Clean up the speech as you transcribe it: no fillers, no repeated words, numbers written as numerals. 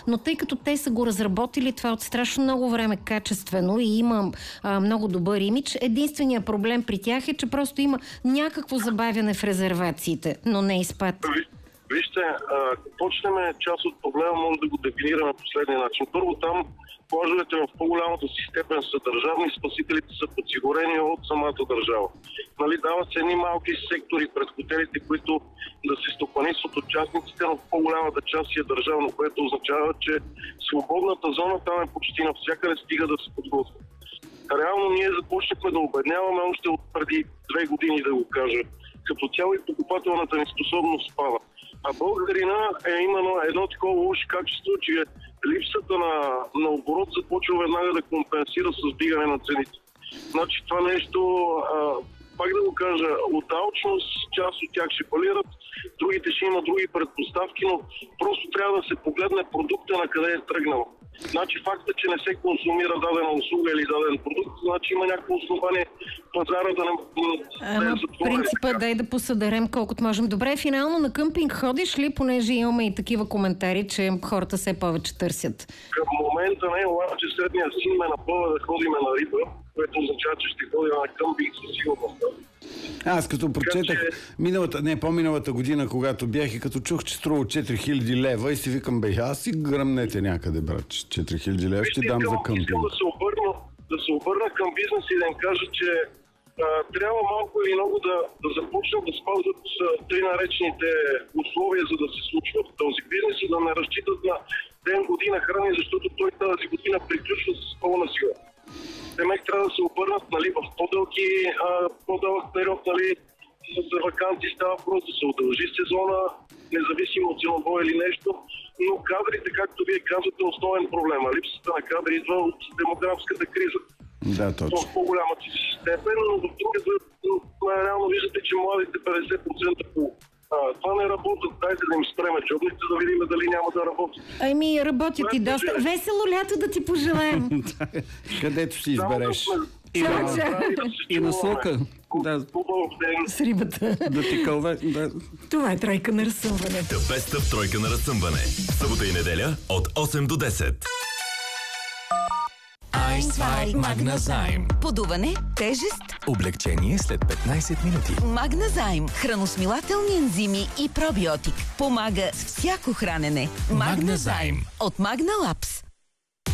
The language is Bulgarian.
но тъй като те са го разработили това от страшно много време качествено и има много добър имидж, единственият проблем при тях е, че просто има някакво забавяне в резервациите, но не и спад. Вижте, почнем част от проблема, може да го дефинираме последния начин. Първо, там плажовете в по-голямата си степен са държавни, спасителите са подсигурени от самата държава. Дават се едни малки сектори пред хотелите, които да се стопанисват от частниците, но в по-голямата част си е държавно, което означава, че свободната зона там е почти навсякъде, стига да се подготвя. Реално ние започнахме да обедняваме още от преди 2 години, да го кажа. Като цяло и покупателната ни способност спада. А българина е именно едно такова лошо качество, че липсата на оборот започва веднага да компенсира с вдигане на цените. Значи това нещо, пак да го кажа, от алчност част от тях ще фалират, другите ще имат други предпоставки, но просто трябва да се погледне продукта на къде е тръгнал. Значи факта, че не се консумира дадена услуга или даден продукт, значи има някакво основание пазара да не е затворен. Принципа дай да посъдерем колкото можем. Добре, финално на къмпинг ходиш ли, понеже имаме и такива коментари, че хората все повече търсят? Към момента не, обаче средния син ме напълва да ходиме на риба, което означава, че ще ходим на къмпинг със сигурност. Аз като прочетах по-миналата година, когато бях и като чух, че струва 4000 лева и си викам, аз си гръмнете някъде, брат, 4000 лева ще дам за къмпинг. Искам да се обърна към бизнес и да им кажа, че трябва малко или много да започнат да спазват тъй наречените условия, за да се случва в този бизнес и да не разчитат на ден година храни, защото той тази година приключва с пълна сила. Демек трябва да се обърнат в по-дълъг период, за ваканции става просто да се удължи сезона, независимо от ценово или нещо, но кадрите, както вие казвате, е основен проблем. Липсата на кадри идва от демографската криза. Да, точно. В по-голямата си степен, но в другата реално виждате, че младите 50% това не работят. Дайте да им спреме джобните, да видим дали няма да работят. Работят и доста. Весело лято да ти пожелаем. Където си избереш. И на слука. С рибата. Да ти кълве. Това е тройка на разсъмване. The Best of тройка на разсъмване. Събота и неделя от 8 до 10. Айнзвай Магназайм. Подуване, тежест, Облегчение след 15 минути. Магназайм. Храносмилателни ензими и пробиотик. Помага с всяко хранене. Магназайм. От Магналапс.